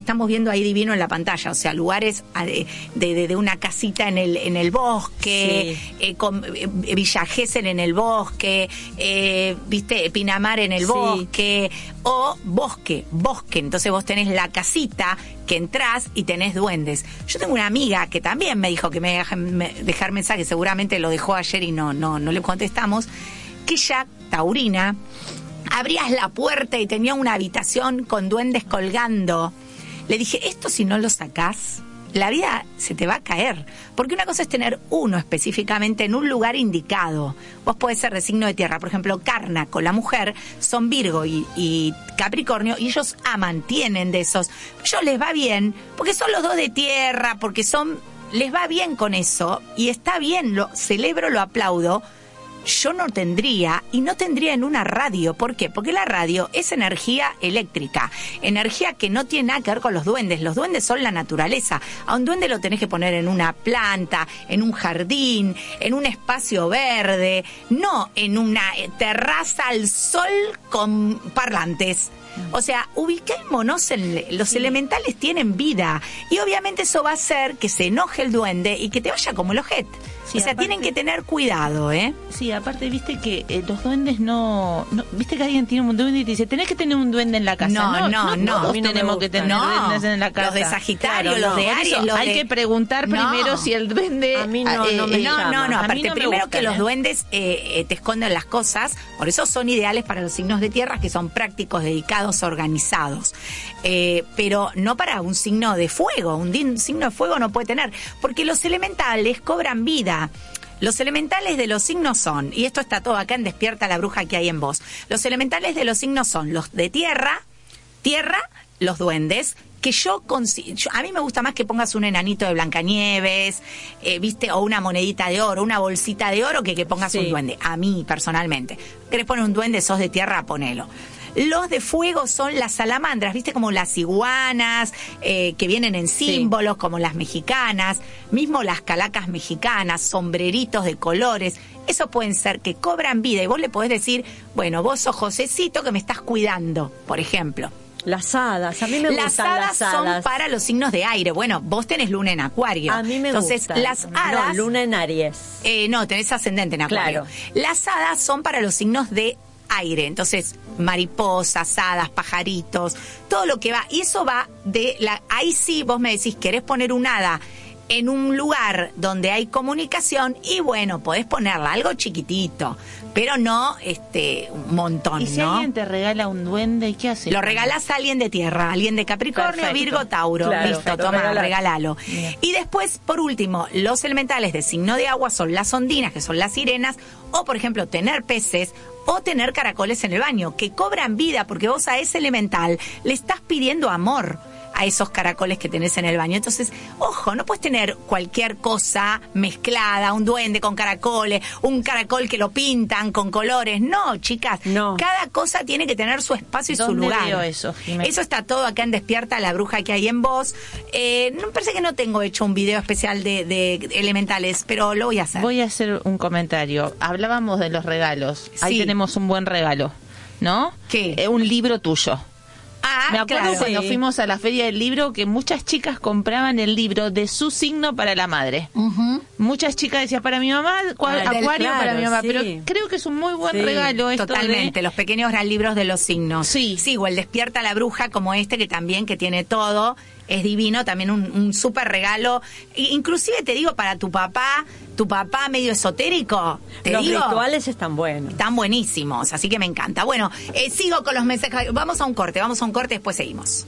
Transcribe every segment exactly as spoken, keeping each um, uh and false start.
estamos viendo ahí divino en la pantalla, o sea, lugares de, de, de una casita en el en el bosque, sí. eh, con, eh, Villa Gesell en el bosque, eh, viste, Pinamar en el sí. bosque, o bosque, bosque, entonces vos tenés la casita que entrás y tenés duendes. Yo tengo una amiga que también me dijo que me deja me, dejar mensaje, seguramente lo dejó ayer y no, no, no le contestamos, que ella, taurina, abrías la puerta y tenía una habitación con duendes colgando. Le dije, esto si no lo sacás, la vida se te va a caer. Porque una cosa es tener uno específicamente en un lugar indicado. Vos podés ser de signo de tierra. Por ejemplo, Carna con la mujer son Virgo y, y Capricornio, y ellos aman, tienen de esos. A ellos les va bien, porque son los dos de tierra, porque son, les va bien con eso, y está bien, lo celebro, lo aplaudo. Yo no tendría, y no tendría en una radio. ¿Por qué? Porque la radio es energía eléctrica, energía que no tiene nada que ver con los duendes. Los duendes son la naturaleza. A un duende lo tenés que poner en una planta, en un jardín, en un espacio verde, no en una terraza al sol con parlantes. O sea, ubiquémonos en... Los sí. elementales tienen vida. Y obviamente eso va a hacer que se enoje el duende y que te vaya como el ojete. Sí, o sea, aparte, tienen que tener cuidado, ¿eh? Sí, aparte, viste que eh, los duendes no, no... Viste que alguien tiene un duende y te dice, tenés que tener un duende en la casa. No, no, no. no, no. tenemos que tener no, duendes en la casa. Los de Sagitario, claro, los no, de Aries, los hay de... que preguntar no. primero si el duende... A mí no, eh, no me No, no, no. Aparte, no primero gustan, que los ¿eh? duendes eh, eh, te esconden las cosas. Por eso son ideales para los signos de tierra, que son prácticos, dedicados, organizados. Eh, pero no para un signo de fuego. Un, un signo de fuego no puede tener. Porque los elementales cobran vida. Los elementales de los signos son, y esto está todo acá en Despierta la Bruja que hay en vos, los elementales de los signos son los de tierra, tierra, los duendes, que yo, yo a mí me gusta más que pongas un enanito de Blancanieves, eh, viste, o una monedita de oro, una bolsita de oro, que que pongas sí. un duende. A mí, personalmente. ¿Querés poner un duende? Sos de tierra, ponelo. Los de fuego son las salamandras, viste, como las iguanas, eh, que vienen en símbolos, sí. como las mexicanas, mismo las calacas mexicanas, sombreritos de colores. Eso pueden ser que cobran vida y vos le podés decir, bueno, vos sos Josecito que me estás cuidando, por ejemplo. Las hadas, a mí me las gustan hadas. Las hadas son para los signos de aire. Bueno, vos tenés luna en Acuario. A mí me Entonces, gustan. las hadas... No, luna en Aries. Eh, no, tenés ascendente en Acuario. Claro. Las hadas son para los signos de aire. Entonces, mariposas, hadas, pajaritos, todo lo que va. Y eso va de la... Ahí sí vos me decís, ¿querés poner un hada en un lugar donde hay comunicación? Y bueno, podés ponerla, algo chiquitito, pero no este un montón, ¿Y si ¿no? alguien te regala un duende, qué haces? Lo regalás a alguien de tierra, a alguien de Capricornio, Perfecto. Virgo, Tauro. Claro, Listo, lo toma, regalás. regálalo. Bien. Y después, por último, los elementales de signo de agua son las ondinas, que son las sirenas, o por ejemplo, tener peces o tener caracoles en el baño, que cobran vida, porque vos a ese elemental le estás pidiendo amor a esos caracoles que tenés en el baño. Entonces, ojo, no puedes tener cualquier cosa mezclada, un duende con caracoles, un caracol que lo pintan con colores. No, chicas, no. Cada cosa tiene que tener su espacio y su ¿Dónde lugar. veo eso, Jimena? Eso está todo acá en Despierta la Bruja que hay en vos. Eh, no, me parece que no tengo hecho un video especial de, de elementales, pero lo voy a hacer. Voy a hacer un comentario. Hablábamos de los regalos. Ahí Sí. tenemos un buen regalo, ¿no? ¿Qué? Eh, un libro tuyo. Ah, Me acuerdo claro. cuando Sí. fuimos a la feria del libro que muchas chicas compraban el libro de su signo para la madre. Uh-huh. Muchas chicas decían para mi mamá, cua- Ah, del- acuario claro, para mi mamá, sí. pero creo que es un muy buen Sí, regalo esto Totalmente, de... los pequeños gran libros de los signos. Sí. Sí, o el Despierta la Bruja como este, que también que tiene todo, es divino, también un, un súper regalo. I- inclusive te digo, para tu papá, tu papá medio esotérico, te Los digo, rituales están buenos. están buenísimos, así que me encanta. Bueno, eh, sigo con los mensajes, vamos a un corte, vamos a un corte, después seguimos.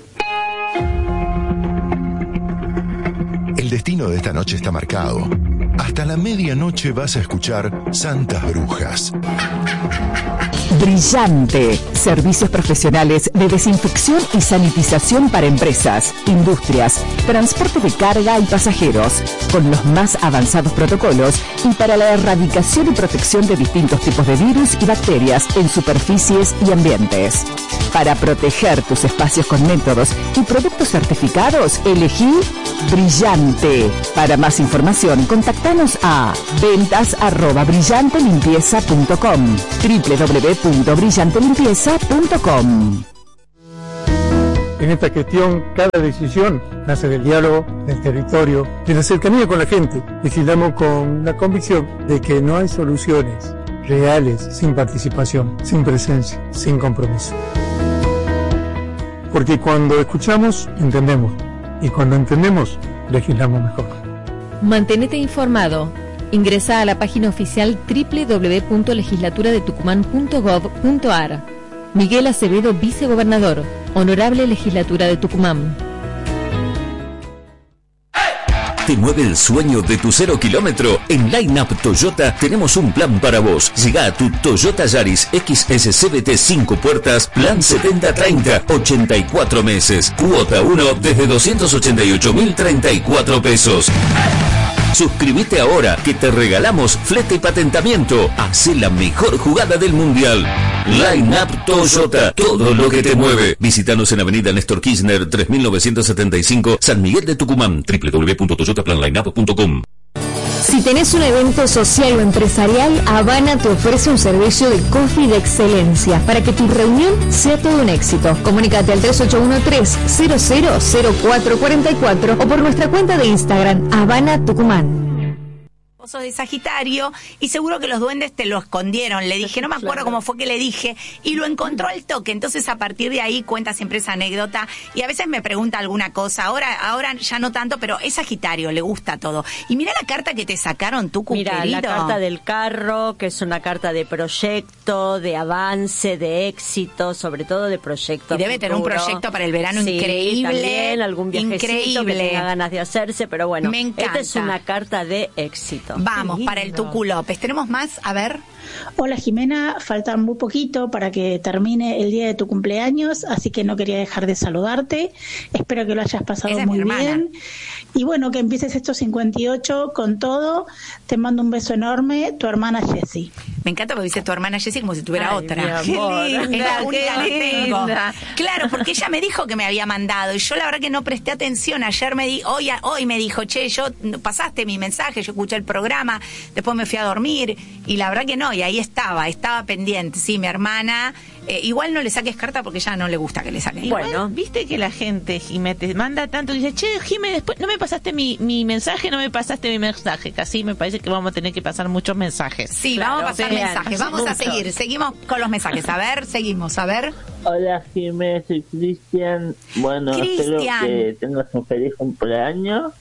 El destino de esta noche está marcado. Hasta la medianoche vas a escuchar Santas Brujas. Brillante. Servicios profesionales de desinfección y sanitización para empresas, industrias, transporte de carga y pasajeros, con los más avanzados protocolos y para la erradicación y protección de distintos tipos de virus y bacterias en superficies y ambientes. Para proteger tus espacios con métodos y productos certificados, elegí Brillante. Para más información, contactanos a ventas arroba brillante limpieza punto com, doble u doble u doble u punto brillante limpieza punto com. En esta gestión, cada decisión nace del diálogo, del territorio, de la cercanía con la gente. Legislamos con la convicción de que no hay soluciones reales sin participación, sin presencia, sin compromiso. Porque cuando escuchamos, entendemos. Y cuando entendemos, legislamos mejor. Mantenete informado. Ingresa a la página oficial doble u doble u doble u punto legislatura de tucumán punto gov punto ar. Miguel Acevedo, vicegobernador. Honorable Legislatura de Tucumán. ¿Te mueve el sueño de tu cero kilómetro? En Line Up Toyota tenemos un plan para vos. Llega a tu Toyota Yaris X S C V T cinco puertas, plan setenta treinta, ochenta y cuatro meses. Cuota uno desde doscientos ochenta y ocho mil treinta y cuatro pesos. Suscríbete ahora que te regalamos flete y patentamiento. Hacé la mejor jugada del mundial. Line Up Toyota, todo lo que te mueve. Visítanos en Avenida Néstor Kirchner tres mil novecientos setenta y cinco, San Miguel de Tucumán. doble u doble u doble u punto toyota plan line up punto com. Si tenés un evento social o empresarial, Habana te ofrece un servicio de coffee de excelencia para que tu reunión sea todo un éxito. Comunícate al tres ocho uno tres, cero cero cero cuatro cuatro cuatro o por nuestra cuenta de Instagram, Habana Tucumán. Vos sos de Sagitario y seguro que los duendes te lo escondieron. Le dije, no me acuerdo claro. cómo fue que le dije, y lo encontró al toque. Entonces a partir de ahí cuenta siempre esa anécdota y a veces me pregunta alguna cosa. Ahora ahora ya no tanto, pero es Sagitario, le gusta todo. Y mira la carta que te sacaron, Tucu, mira, querido. La carta del carro, que es una carta de proyecto, de avance, de éxito, sobre todo de proyecto. Y debe futuro. tener un proyecto para el verano sí, increíble. También algún viajecito increíble. que tenga ganas de hacerse, pero bueno, me encanta. Esta es una carta de éxito. Vamos, para el Tucu López. ¿Tenemos más? A ver. Hola Jimena, falta muy poquito para que termine el día de tu cumpleaños, así que no quería dejar de saludarte. Espero que lo hayas pasado Esa muy bien. Y bueno, que empieces estos cincuenta y ocho con todo. Te mando un beso enorme, tu hermana Jessie. Me encanta porque dice tu hermana Jessie como si tuviera Ay, otra. Mi amor. Qué linda, es la única que tengo. Linda. Claro, porque ella me dijo que me había mandado y yo la verdad que no presté atención. Ayer me di, hoy, hoy me dijo, che, yo pasaste mi mensaje, yo escuché el programa, después me fui a dormir y la verdad que no, y ahí estaba, estaba pendiente. Sí, mi hermana, eh, igual no le saques carta porque ya no le gusta que le saquen. Igual, bueno, viste que la gente, Jimé, te manda tanto, dice, che, Jimé, después no me pasaste mi, mi mensaje, no me pasaste mi mensaje. Casi me parece que vamos a tener que pasar muchos mensajes. Sí, claro, vamos a pasar bien, mensajes, vamos a seguir, seguimos con los mensajes. A ver, seguimos, a ver. Hola Jimé, soy Cristian. Bueno, Cristian. espero que tengas un feliz cumpleaños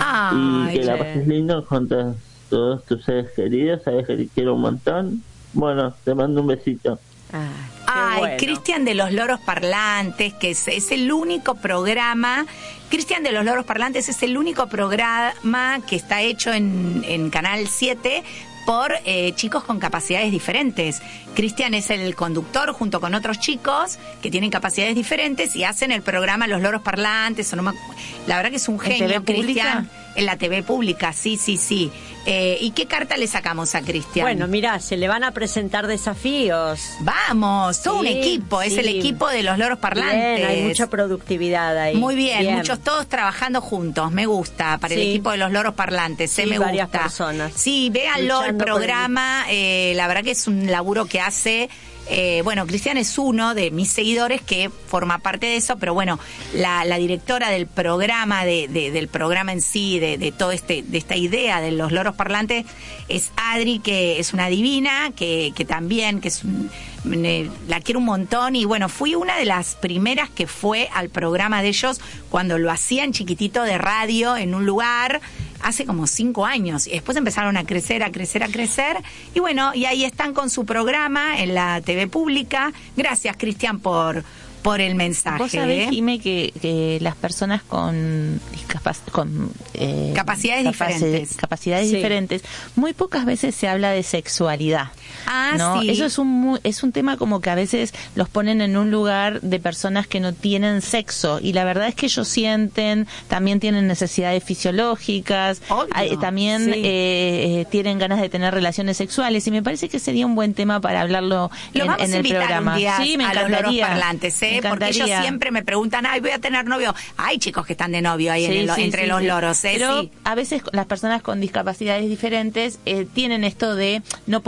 ah, y que che. la pases lindo con todos, todos tus seres queridos. Sabes que te quiero un montón. Bueno, te mando un besito. Ah, Ay, bueno. Cristian de los Loros Parlantes, que es, es el único programa, Cristian de los Loros Parlantes es el único programa que está hecho en, en Canal siete por eh, chicos con capacidades diferentes. Cristian es el conductor junto con otros chicos que tienen capacidades diferentes y hacen el programa Los Loros Parlantes. O no me, la verdad que es un genio, Cristian. En la T V pública, sí, sí, sí. Eh, ¿Y qué carta le sacamos a Cristian? Bueno, mira, se le van a presentar desafíos. Vamos, todo sí, un equipo, es sí. el equipo de los Loros Parlantes. Bien, hay mucha productividad ahí. Muy bien, bien, muchos todos trabajando juntos, me gusta, para sí. el equipo de los Loros Parlantes, sí, eh, me varias gusta. personas. Sí, véanlo, el programa, eh, la verdad que es un laburo que hace... Eh, bueno, Cristian es uno de mis seguidores que forma parte de eso, pero bueno, la, la directora del programa, de, de, del programa en sí, de, de todo este, de esta idea de los loros parlantes, es Adri, que es una divina, que, que también, que es un, eh, la quiero un montón, y bueno, fui una de las primeras que fue al programa de ellos cuando lo hacían chiquitito de radio en un lugar, hace como cinco años, y después empezaron a crecer, a crecer, a crecer, y bueno, y ahí están con su programa en la T V pública. Gracias, Cristian, por por el mensaje. Vos sabés, ¿eh? Jimé, que, que las personas con, discapac con eh, capacidades capaci diferentes, capacidades sí. diferentes, muy pocas veces se habla de sexualidad. Ah, ¿no? sí. Eso es un es un tema como que a veces los ponen en un lugar de personas que no tienen sexo, y la verdad es que ellos sienten, también tienen necesidades fisiológicas, hay, también sí. eh, tienen ganas de tener relaciones sexuales, y me parece que sería un buen tema para hablarlo Lo en, vamos en a el invitar programa. Un día sí, me a los loros encantaría. parlantes, ¿eh? Me Porque ellos siempre me preguntan, ay, voy a tener novio. Hay chicos que están de novio ahí sí, en el, sí, entre sí, los sí. loros, ¿eh? Pero sí. a veces las personas con discapacidades diferentes eh, tienen esto de no poder hablar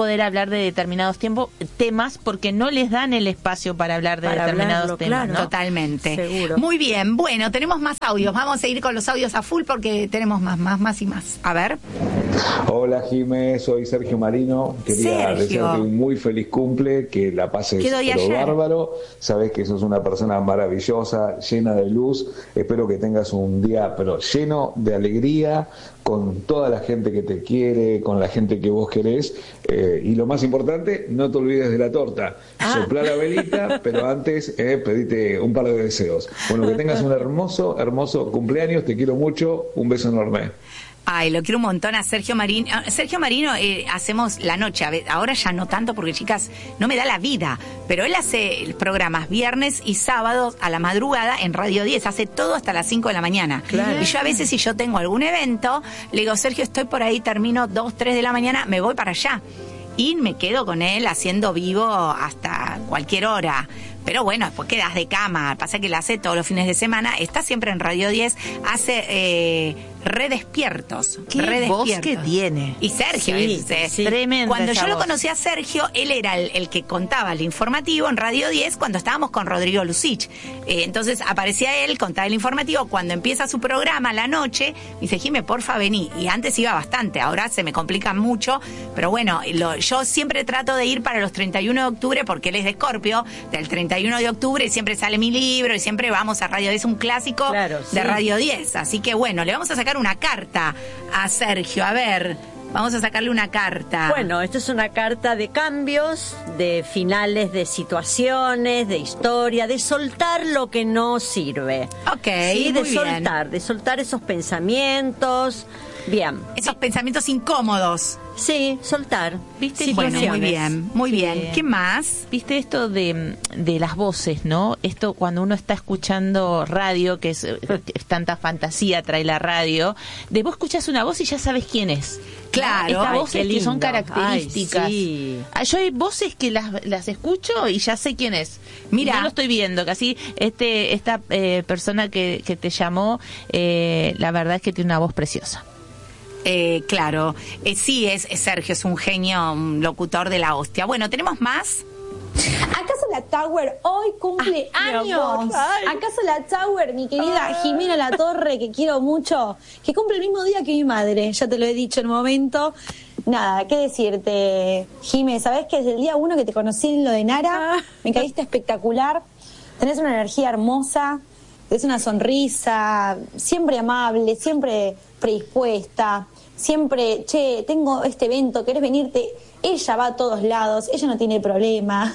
hablar de determinados tiempos, temas porque no les dan el espacio para hablar de Para determinados hablarlo, temas. claro. ¿no? Totalmente. Seguro. Muy bien, bueno, tenemos más audios. Vamos a ir con los audios a full porque tenemos más, más, más y más. A ver. Hola Jimé, soy Sergio Marino. Quería Sergio. desearte un muy feliz cumple, que la pases Quedó de pero ayer. bárbaro. Sabes que sos una persona maravillosa, llena de luz. Espero que tengas un día pero lleno de alegría, con toda la gente que te quiere, con la gente que vos querés. Eh, y lo más importante, no te olvides de la torta. Ah. Soplá la velita, pero antes eh, pedite un par de deseos. Bueno, que tengas un hermoso, hermoso cumpleaños. Te quiero mucho. Un beso enorme. Ay, lo quiero un montón a Sergio Marino. Sergio Marino, eh, hacemos la noche, a ver, ahora ya no tanto porque, chicas, no me da la vida, pero él hace programas viernes y sábados a la madrugada en Radio diez, hace todo hasta las cinco de la mañana. Claro. Y yo a veces, si yo tengo algún evento, le digo, Sergio, estoy por ahí, termino dos, tres de la mañana, me voy para allá. Y me quedo con él haciendo vivo hasta cualquier hora. Pero bueno, después quedas de cama. Pasa que lo hace todos los fines de semana. Está siempre en Radio diez. Hace eh, redespiertos. Qué redespiertos. voz que tiene. Y Sergio. Sí, es, eh, sí. Tremenda Cuando esa yo lo voz. conocí a Sergio, él era el, el que contaba el informativo en Radio diez cuando estábamos con Rodrigo Lucich. Eh, entonces aparecía él, contaba el informativo. Cuando empieza su programa a la noche, me dice, Jimé, porfa, vení. Y antes iba bastante, ahora se me complica mucho. Pero bueno, lo, yo siempre trato de ir para los treinta y uno de octubre porque él es de Escorpio. Del treinta y uno de octubre siempre sale mi libro y siempre vamos a Radio diez, un clásico Claro, de sí. Radio diez. Así que bueno, le vamos a sacar una carta a Sergio. A ver, vamos a sacarle una carta. Bueno, esto es una carta de cambios, de finales de situaciones, de historia, de soltar lo que no sirve. Ok, Sí, de muy bien. soltar, de soltar esos pensamientos. Bien. Esos pensamientos incómodos. Sí, soltar. ¿Viste? Bueno, muy Situaciones. bien, muy bien. ¿Qué más? Viste esto de, de las voces, ¿no? Esto cuando uno está escuchando radio, que es, que es tanta fantasía trae la radio, de vos escuchás una voz y ya sabes quién es. Claro. Estas Ay, voces qué que son lindo. características. Ay, sí. Ah, yo hay voces que las, las escucho y ya sé quién es. Mira. No lo estoy viendo, casi este esta eh, persona que, que te llamó, eh, la verdad es que tiene una voz preciosa. Eh, claro, eh, sí, es, es Sergio, es un genio, un locutor de la hostia. Bueno, ¿tenemos más? ¿Acaso la Tower hoy cumple Ah, mi años? amor, ay. ¿Acaso la Tower, mi querida Ay. Jimena La Torre, que quiero mucho, que cumple el mismo día que mi madre? Ya te lo he dicho en un momento. Nada, ¿qué decirte, Jime? ¿Sabés que desde el día uno que te conocí en lo de Nara, Ah. me caíste espectacular? Tenés una energía hermosa, tenés una sonrisa, siempre amable, siempre predispuesta, siempre, che, tengo este evento, ¿querés venirte? Ella va a todos lados, ella no tiene problema,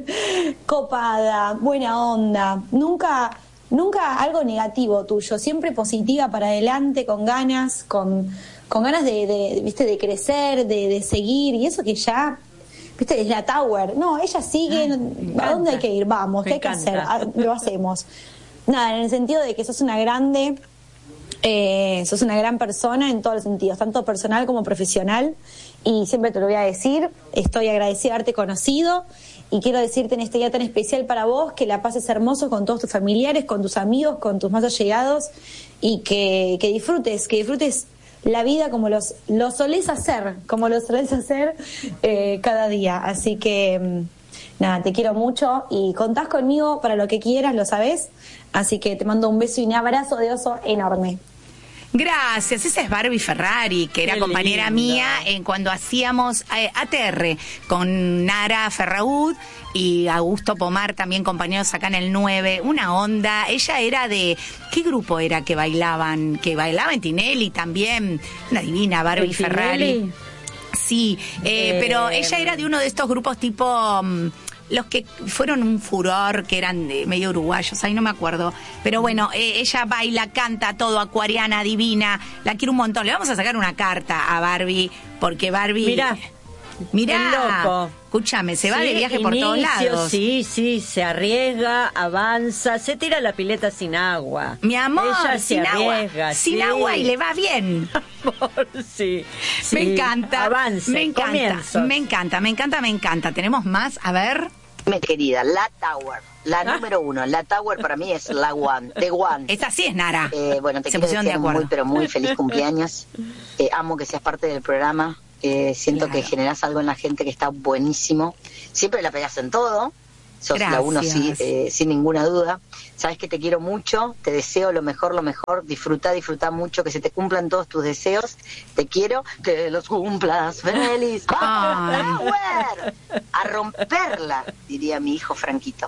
copada, buena onda, nunca, nunca algo negativo tuyo, siempre positiva para adelante, con ganas, con, con ganas de, de, viste, de crecer, de, de seguir, y eso que ya, viste, es la Tower, no, ella sigue, no, ¿a dónde hay que ir? Vamos, Me ¿qué hay que hacer? encanta. Ah, lo hacemos. Nada, en el sentido de que sos una grande, eh, sos una gran persona en todos los sentidos, tanto personal como profesional, y siempre te lo voy a decir, estoy agradecida de haberte conocido, y quiero decirte en este día tan especial para vos que la pases hermoso con todos tus familiares, con tus amigos, con tus más allegados, y que, que disfrutes, que disfrutes la vida como los, lo solés hacer, como lo solés hacer eh, cada día. Así que, mm, nada, te quiero mucho y contás conmigo para lo que quieras, lo sabés. Así que te mando un beso y un abrazo de oso enorme. Gracias, esa es Barbie Ferrari, que era Qué compañera linda. mía en cuando hacíamos eh, A T R con Nara Ferraud y Augusto Pomar, también compañeros acá en el nueve, una onda. Ella era de, ¿qué grupo era que bailaban? Que bailaba en Tinelli también, una divina Barbie ¿En Ferrari. Tinelli? Sí, eh, Eh, pero ella era de uno de estos grupos tipo... mm, los que fueron un furor, que eran de medio uruguayos, ahí no me acuerdo. Pero bueno, eh, ella baila, canta todo, acuariana, divina, la quiero un montón. Le vamos a sacar una carta a Barbie, porque Barbie... Mirá, Mirá, el loco. Escúchame, se va Sí, de viaje por todos inicio, lados. Sí, sí, se arriesga, avanza, se tira a la pileta sin agua. Mi amor, Ella sin se agua, arriesga, sin sí. agua y le va bien. Amor, sí, sí. Me encanta, Avance, me encanta, comienzos. me encanta, me encanta, me encanta. ¿Tenemos más? A ver. Mi querida, la Tower, la número uno, la Tower para mí es la One, the One. Esa sí es Nara. Eh, bueno, te Se quiero pusieron de desear acuerdo. muy, pero muy feliz cumpleaños. Eh, amo que seas parte del programa. Eh, siento Claro. que generás algo en la gente que está buenísimo. Siempre la pegás en todo. Sos la uno sí, eh, sin ninguna duda. Sabes que te quiero mucho, te deseo lo mejor, lo mejor. Disfruta, disfruta mucho, que se te cumplan todos tus deseos. Te quiero, que los cumplas feliz. ¡Power! A romperla, diría mi hijo Franquito.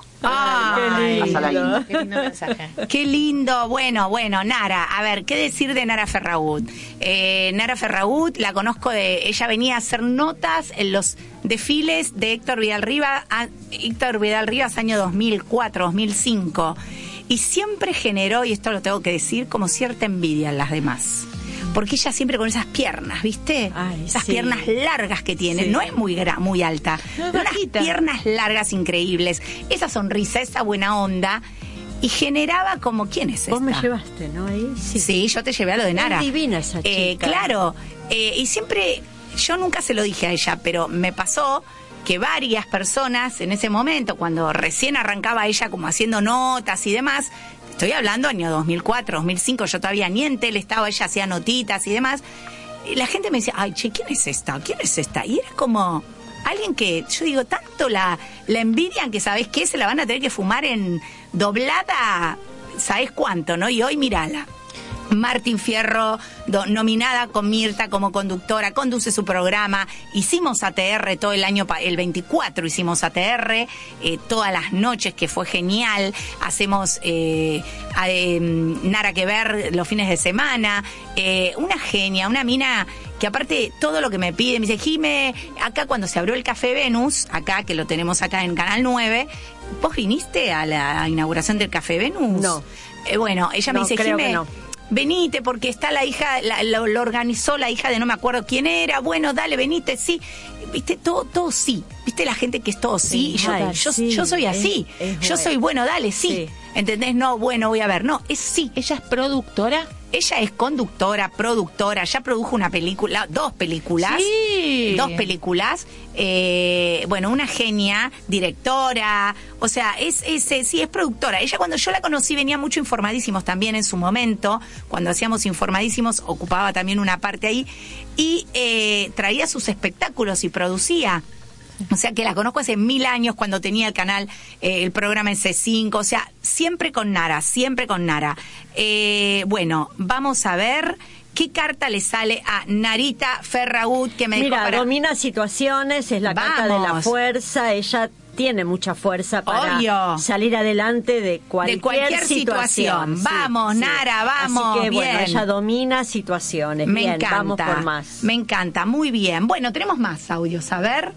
Ay, Pásala lindo. Qué lindo mensaje. Qué lindo. Bueno, bueno, Nara, a ver, ¿qué decir de Nara Ferragut? Eh, Nara Ferragut, la conozco de, ella venía a hacer notas en los desfiles de Héctor Vidal Rivas, a, Héctor Vidal Rivas año dos mil cuatro, dos mil cinco, y siempre generó, y esto lo tengo que decir, como cierta envidia en las demás. Porque ella siempre con esas piernas, ¿viste? Ay, esas sí. piernas largas que tiene. Sí. No es muy gra- muy alta. No es unas bajita. piernas largas increíbles. Esa sonrisa, esa buena onda. Y generaba como, ¿quién es esta? Vos me llevaste, ¿no? Ahí Sí. sí, yo te llevé a lo de Nara. Es divina esa chica. Eh, claro. Eh, y siempre, yo nunca se lo dije a ella, pero me pasó que varias personas en ese momento, cuando recién arrancaba ella como haciendo notas y demás, estoy hablando año dos mil cuatro, dos mil cinco, yo todavía ni en tele estaba, ella hacía notitas y demás, y la gente me decía, ay, che, ¿quién es esta? ¿Quién es esta? Y era como alguien que, yo digo, tanto la, la envidian que, ¿sabés qué? Se la van a tener que fumar en doblada, ¿sabés cuánto, no? Y hoy mírala. Martín Fierro, do, nominada con Mirta como conductora, conduce su programa. Hicimos A T R todo el año, el veinticuatro hicimos A T R, eh, todas las noches, que fue genial. Hacemos eh, a, eh, Nara que ver los fines de semana. Eh, una genia, una mina que aparte todo lo que me pide, me dice, Jime, acá cuando se abrió el Café Venus, acá que lo tenemos acá en Canal nueve, ¿vos viniste a la inauguración del Café Venus? No. Eh, bueno, ella me No, dice, creo Jime, que no. venite porque está la hija, la, lo, lo organizó la hija de no me acuerdo quién era, bueno, dale, venite, sí. Viste, todo, todo sí. Viste la gente que es todo sí. Y yo, Ay, yo, sí, yo soy así. es- es yo bueno. soy bueno, dale, sí. Sí. ¿Entendés? No, bueno, voy a ver. No, es sí. ¿Ella es productora? Ella es conductora, productora, ya produjo una película, dos películas. Sí. Dos películas. Eh, bueno, una genia, directora. O sea, es, es, es- sí, es productora. Ella cuando yo la conocí venía mucho Informadísimos también en su momento. Cuando hacíamos Informadísimos ocupaba también una parte ahí. Y eh, traía sus espectáculos y producía. O sea que la conozco hace mil años cuando tenía el canal, eh, el programa en C cinco, o sea, siempre con Nara, siempre con Nara. Eh, bueno, vamos a ver qué carta le sale a Narita Ferragut, que me dijo Mira, para... domina situaciones, es la carta de la Vamos. fuerza, ella tiene mucha fuerza para Obvio. salir adelante de cualquier, De cualquier situación. Sí, Vamos, sí. Nara, vamos, Así que bueno, bien. ella domina situaciones. Me bien, encanta, vamos por más. me encanta, muy bien. Bueno, tenemos más audios, a ver.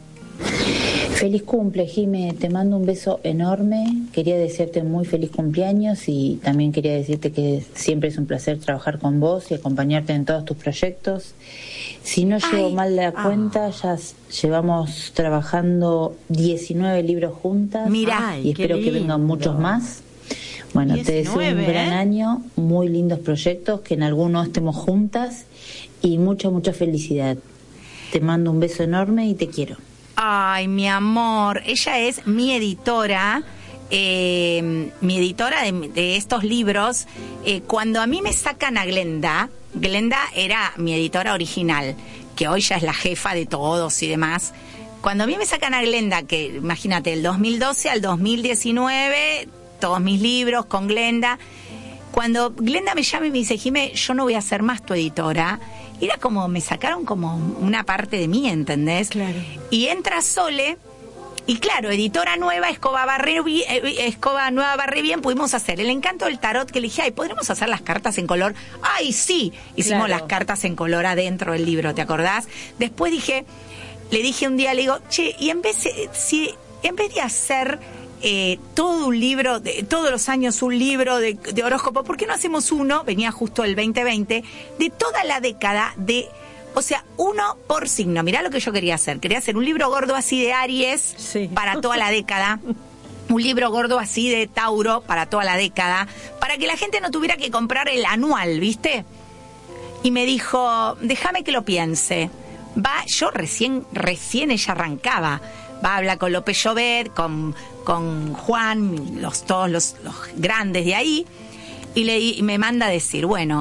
Feliz cumple, Jime, te mando un beso enorme, quería desearte muy feliz cumpleaños y también quería decirte que siempre es un placer trabajar con vos y acompañarte en todos tus proyectos. Si no llevo Ay, mal la ah. cuenta, ya s- llevamos trabajando diecinueve libros juntas. Mirá. y Ay, espero qué que vengan lindo. muchos más. Bueno, te deseo un diecinueve, gran ¿eh? año, muy lindos proyectos, que en algunos estemos juntas y mucha, mucha felicidad. Te mando un beso enorme y te quiero. Ay, mi amor, ella es mi editora, eh, mi editora de, de estos libros. Eh, cuando a mí me sacan a Glenda, Glenda era mi editora original, que hoy ya es la jefa de todos y demás. Cuando a mí me sacan a Glenda, que imagínate, del dos mil doce al dos mil diecinueve, todos mis libros con Glenda. Cuando Glenda me llama y me dice, Jime, yo no voy a ser más tu editora, era como, me sacaron como una parte de mí, ¿entendés? Claro. Y entra Sole, y claro, editora nueva, Escoba, Barre, Bi- eh, Escoba Nueva Barre Bien, pudimos hacer El Encanto del Tarot, que le dije, ay, ¿podremos hacer las cartas en color? ¡Ay, sí! Hicimos Claro. las cartas en color adentro del libro, ¿te acordás? Después dije, le dije un día, le digo, che, y en vez, de- si, en vez de hacer eh, todo un libro, de, todos los años un libro de, de horóscopo, ¿por qué no hacemos uno? Venía justo el veinte veinte, de toda la década de... O sea, uno por signo. Mirá lo que yo quería hacer. Quería hacer un libro gordo así de Aries Sí. para toda la década. Un libro gordo así de Tauro para toda la década. Para que la gente no tuviera que comprar el anual, ¿viste? Y me dijo, déjame que lo piense. Va, yo recién, recién ella arrancaba. Va a hablar con López Llobet, con, con Juan, los, todos los, los grandes de ahí. Y, le, y me manda a decir, bueno,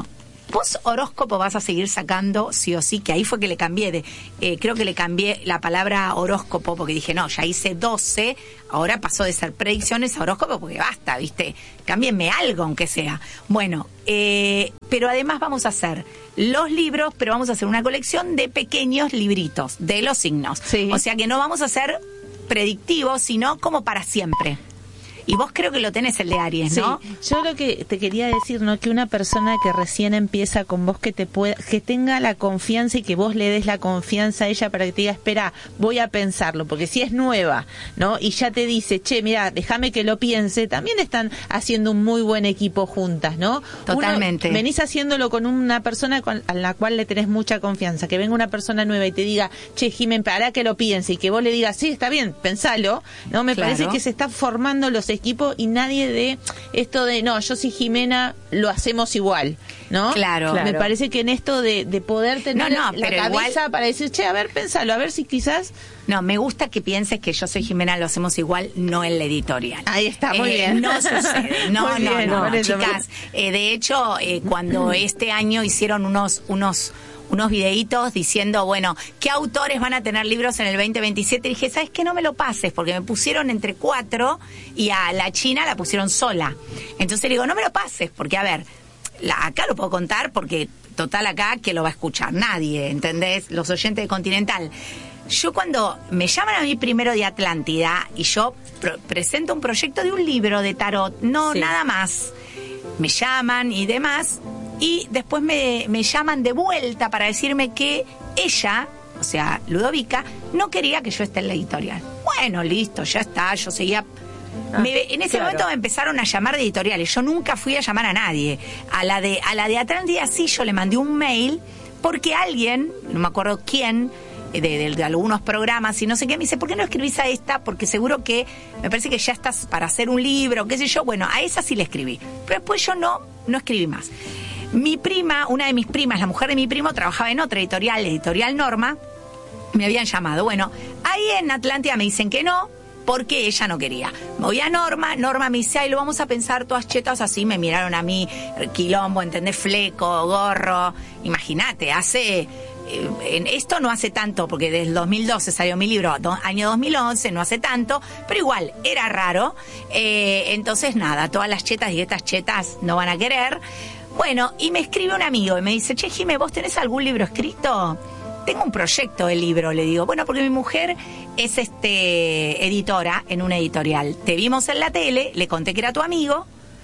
Vos horóscopo vas a seguir sacando sí o sí, que ahí fue que le cambié de, eh, creo que le cambié la palabra horóscopo porque dije, no, ya hice doce, ahora pasó de ser predicciones a horóscopo porque basta, ¿viste? Cámbienme algo aunque sea. Bueno, eh, pero además vamos a hacer los libros, pero vamos a hacer una colección de pequeños libritos de los signos. Sí. O sea que no vamos a hacer predictivos, sino como para siempre. Y vos creo que lo tenés el de Aries, ¿no? Sí, yo lo que te quería decir, ¿no? Que una persona que recién empieza con vos, que te pueda, que tenga la confianza y que vos le des la confianza a ella para que te diga, espera, voy a pensarlo, porque si es nueva, ¿no? Y ya te dice, che, mira, déjame que lo piense, también están haciendo un muy buen equipo juntas, ¿no? Totalmente. Uno, venís haciéndolo con una persona con, a la cual le tenés mucha confianza, que venga una persona nueva y te diga, che, Jimen, para que lo piense, y que vos le digas, sí, está bien, pensalo, ¿no? Me Claro. parece que se están formando los equipo y nadie de esto de no, yo soy Jimena, lo hacemos igual, ¿no? Claro. Me Claro. parece que en esto de, de poder tener No, no, la pero cabeza igual- para decir, che, a ver, pensalo, a ver si quizás... No, me gusta que pienses que yo soy Jimena, lo hacemos igual, no en la editorial. Ahí está, muy Eh, bien. No sucede, no, Muy no, bien, no, por eso, chicas. Eh, de hecho, eh, cuando este año hicieron unos, unos, unos videitos diciendo, bueno, ¿qué autores van a tener libros en el veinte veintisiete? Y dije, ¿sabes qué? No me lo pases, porque me pusieron entre cuatro y a la China la pusieron sola. Entonces digo, no me lo pases, porque a ver, la, acá lo puedo contar porque total acá que lo va a escuchar nadie, ¿entendés? Los oyentes de Continental. Yo cuando me llaman a mí primero de Atlántida y yo pro- presento un proyecto de un libro de tarot, no Sí. nada más, me llaman y demás, y después me, me llaman de vuelta para decirme que ella, o sea, Ludovica, no quería que yo esté en la editorial. Bueno, listo, ya está, yo seguía... Ah, Me- en ese claro. momento me empezaron a llamar de editoriales. Yo nunca fui a llamar a nadie. A la de a la de Atlántida sí, yo le mandé un mail porque alguien, no me acuerdo quién, de, de- de algunos programas y no sé qué, me dice, ¿por qué no escribís a esta? Porque seguro que me parece que ya estás para hacer un libro, qué sé yo. Bueno, a esa sí le escribí. Pero después yo no, no escribí más. Mi prima, una de mis primas, la mujer de mi primo, trabajaba en otra editorial, Editorial Norma. Me habían llamado. Bueno, ahí en Atlántida me dicen que no, porque ella no quería. Me voy a Norma, Norma me dice, ay, lo vamos a pensar todas chetas así. Me miraron a mí, quilombo, ¿entendés? Fleco, gorro. Imagínate, hace... eh, en esto no hace tanto, porque desde el dos mil doce salió mi libro, do, año dos mil once, no hace tanto, pero igual, era raro. Eh, entonces, nada, todas las chetas y estas chetas no van a querer. Bueno, y me escribe un amigo y me dice, che, Jimé, ¿vos tenés algún libro escrito? Tengo un proyecto de libro, le digo. Bueno, porque mi mujer es este editora en una editorial. Te vimos en la tele, le conté que era tu amigo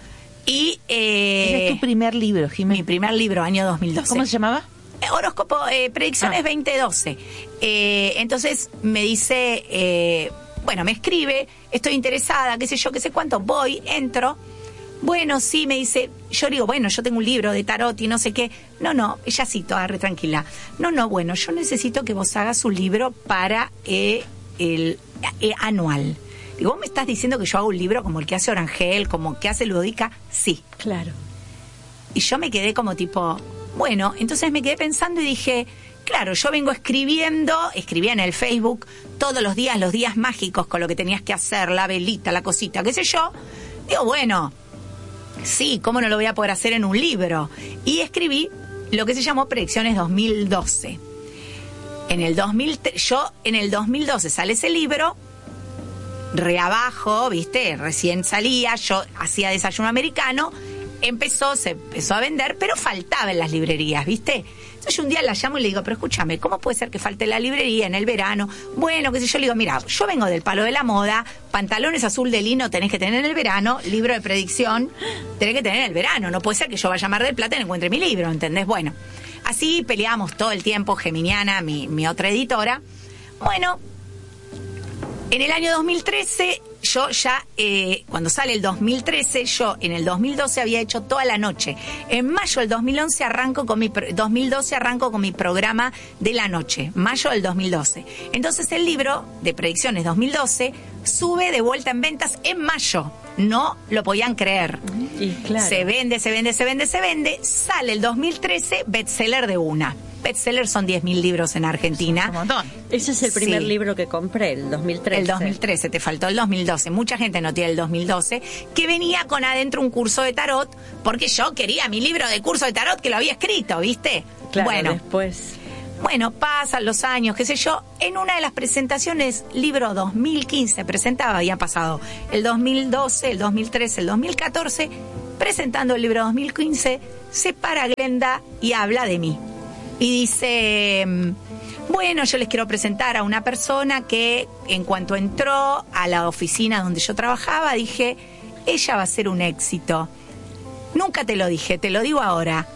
y... Eh, Ese es tu primer libro, Jimé. Mi primer libro, año dos mil doce. ¿Cómo se llamaba? Eh, Horóscopo, eh, Predicciones Ah. veinte doce. Eh, entonces me dice, eh, bueno, me escribe, estoy interesada, qué sé yo, qué sé cuánto, voy, entro. Bueno, sí, me dice, yo digo, bueno, yo tengo un libro de tarot y no sé qué. No, no, ella sí, toda re tranquila. No, no, bueno, yo necesito que vos hagas un libro para eh, el eh, anual. Digo, ¿vos me estás diciendo que yo hago un libro como el que hace Orangel, como el que hace Ludovica? Sí. Claro. Y yo me quedé como tipo, bueno, entonces me quedé pensando y dije, claro, yo vengo escribiendo, escribía en el Facebook todos los días, los días mágicos con lo que tenías que hacer, la velita, la cosita, qué sé yo. Digo, bueno, sí, ¿cómo no lo voy a poder hacer en un libro? Y escribí lo que se llamó Predicciones dos mil doce. En el dos mil, yo en el dos mil doce sale ese libro, re abajo, viste, recién salía, yo hacía desayuno americano, empezó, se empezó a vender, pero faltaba en las librerías, viste. Entonces yo un día la llamo y le digo, pero escúchame, ¿cómo puede ser que falte la librería en el verano? Bueno, qué sé yo, le digo, mira, yo vengo del palo de la moda, pantalones azul de lino tenés que tener en el verano, libro de predicción tenés que tener en el verano, no puede ser que yo vaya a Mar del Plata y no encuentre mi libro, ¿entendés? Bueno, así peleamos todo el tiempo, Geminiana, mi, mi otra editora. Bueno, en el año dos mil trece, yo ya, eh, cuando sale el dos mil trece, yo en el dos mil doce había hecho toda la noche. En mayo del dos mil once arranco con mi, dos mil doce arranco con mi programa de la noche, mayo del dos mil doce. Entonces el libro de Predicciones dos mil doce sube de vuelta en ventas en mayo. No lo podían creer. Y claro. Se vende, se vende, se vende, se vende. Sale el dos mil trece, bestseller de una. bestsellers son diez mil libros en Argentina. Un montón. Ese es el primer Sí. libro que compré, el dos mil trece. El dos mil trece, te faltó el dos mil doce. Mucha gente no tiene el dos mil doce, que venía con adentro un curso de tarot, porque yo quería mi libro de curso de tarot que lo había escrito, ¿viste? Claro, bueno, después... Bueno, pasan los años, qué sé yo. En una de las presentaciones, libro dos mil quince, presentaba, había pasado el dos mil doce, el dos mil trece, el dos mil catorce, presentando el libro dos mil quince, se para Glenda y habla de mí. Y dice, bueno, yo les quiero presentar a una persona que en cuanto entró a la oficina donde yo trabajaba, dije, ella va a ser un éxito. Nunca te lo dije, te lo digo ahora.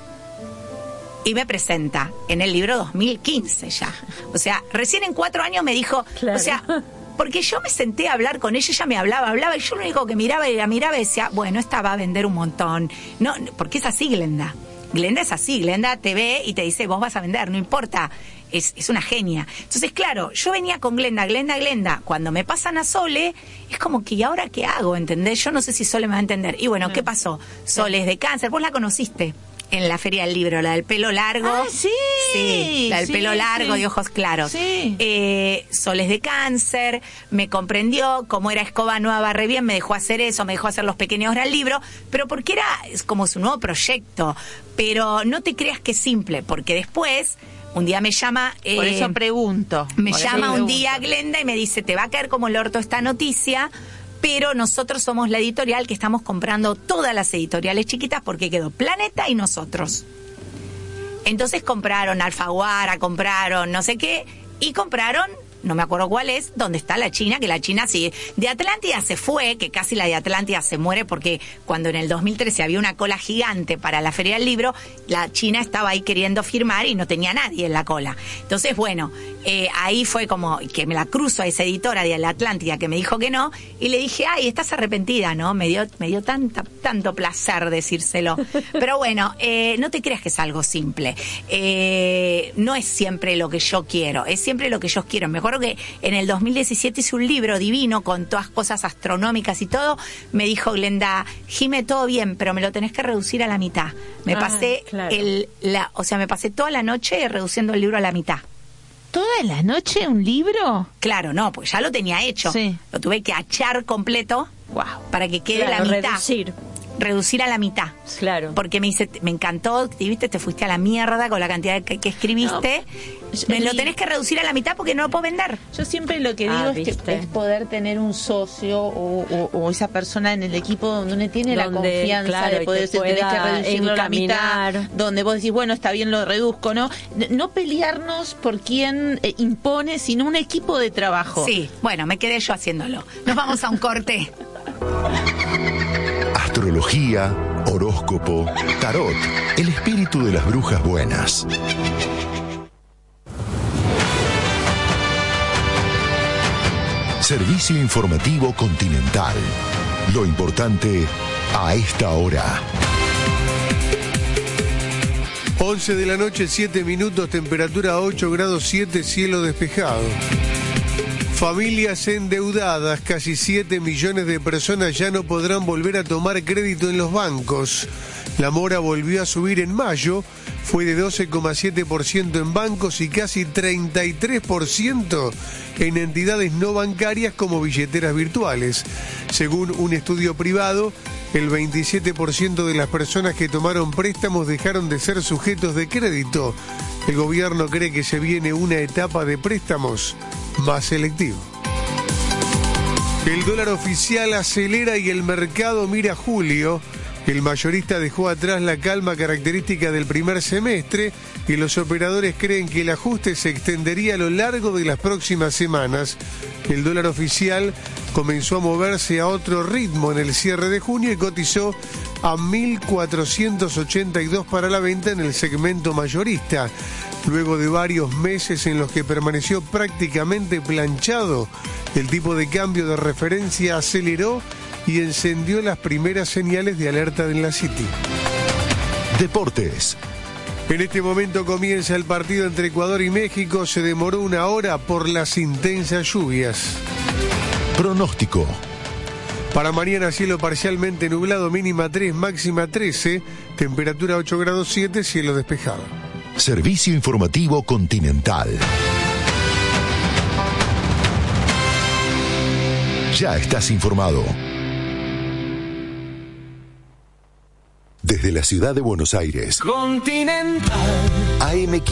Y me presenta en el libro dos mil quince ya. O sea, recién en cuatro años me dijo, Claro. o sea, porque yo me senté a hablar con ella, ella me hablaba, hablaba, y yo lo único que miraba y la miraba y decía, bueno, esta va a vender un montón. No, porque es así, Glenda. Glenda es así, Glenda te ve y te dice, vos vas a vender, no importa, es, es una genia. Entonces, claro, yo venía con Glenda, Glenda, Glenda, cuando me pasan a Sole, es como que, ¿y ahora qué hago? ¿Entendés? Yo no sé si Sole me va a entender. Y bueno, ¿qué pasó? Sole es de Cáncer, vos la conociste en la Feria del Libro, la del pelo largo. Ah, sí. Sí, la del sí, pelo largo, sí. de ojos claros. Sí. Eh, Sol es de Cáncer, me comprendió, como era escoba nueva re bien, me dejó hacer eso, me dejó hacer los pequeños gran libro, pero porque era es como su nuevo proyecto. Pero no te creas que es simple, porque después, un día me llama... Eh, Por eso pregunto. Me Por llama eso un pregunto. día Glenda y me dice, te va a caer como el orto esta noticia, pero nosotros somos la editorial que estamos comprando todas las editoriales chiquitas porque quedó Planeta y nosotros. Entonces compraron Alfaguara, compraron no sé qué, y compraron, no me acuerdo cuál es, dónde está la China, que la China sí, de Atlántida se fue, que casi la de Atlántida se muere porque cuando en el dos mil trece había una cola gigante para la Feria del Libro, la China estaba ahí queriendo firmar y no tenía nadie en la cola. Entonces, bueno, eh, ahí fue como que me la cruzo a esa editora de la Atlántida que me dijo que no, y le dije, ay, estás arrepentida, ¿no? Me dio, me dio tanta, tanto placer decírselo. Pero bueno, eh, no te creas que es algo simple. Eh, no es siempre lo que yo quiero, es siempre lo que yo quiero. Me acuerdo que en el dos mil diecisiete hice un libro divino con todas cosas astronómicas y todo. Me dijo Glenda, Jime, todo bien, pero me lo tenés que reducir a la mitad. Me Ah, pasé claro. el, la, o sea, me pasé toda la noche reduciendo el libro a la mitad. ¿Toda la noche un libro? Claro, no, pues ya lo tenía hecho. Sí. Lo tuve que achar completo Wow. para que quede Claro, la mitad. reducir. Reducir a la mitad. Claro. Porque me dice, me encantó, te viste, te fuiste a la mierda con la cantidad de que, que escribiste. Me lo tenés que reducir a la mitad porque no lo puedo vender. Yo siempre lo que digo Ah, es que ¿viste? es poder tener un socio o, o- o esa persona en el equipo donde uno tiene la Donde, confianza claro, de y poder te decir, tenés que pueda reducirlo a la mitad, encaminar. donde vos decís, bueno, está bien, lo reduzco, ¿no? N- No pelearnos por quién eh, impone, sino un equipo de trabajo. Sí, bueno, me quedé yo haciéndolo. Nos vamos a un corte. Astrología, horóscopo, tarot, el espíritu de las brujas buenas. Servicio informativo Continental. Lo importante a esta hora. once de la noche, siete minutos, temperatura ocho grados siete, cielo despejado. Familias endeudadas, casi siete millones de personas ya no podrán volver a tomar crédito en los bancos. La mora volvió a subir en mayo, fue de doce coma siete por ciento en bancos y casi treinta y tres por ciento en entidades no bancarias como billeteras virtuales. Según un estudio privado, el veintisiete por ciento de las personas que tomaron préstamos dejaron de ser sujetos de crédito. El gobierno cree que se viene una etapa de préstamos más selectivo. El dólar oficial acelera y el mercado mira a julio. El mayorista dejó atrás la calma característica del primer semestre y los operadores creen que el ajuste se extendería a lo largo de las próximas semanas. El dólar oficial comenzó a moverse a otro ritmo en el cierre de junio y cotizó a mil cuatrocientos ochenta y dos para la venta en el segmento mayorista. Luego de varios meses en los que permaneció prácticamente planchado, el tipo de cambio de referencia aceleró y encendió las primeras señales de alerta en la City. Deportes. En este momento comienza el partido entre Ecuador y México. Se demoró una hora por las intensas lluvias. Pronóstico. Para mañana cielo parcialmente nublado, mínima tres, máxima trece, temperatura ocho grados siete, cielo despejado. Servicio Informativo Continental. Ya estás informado. Desde la ciudad de Buenos Aires. Continental. A M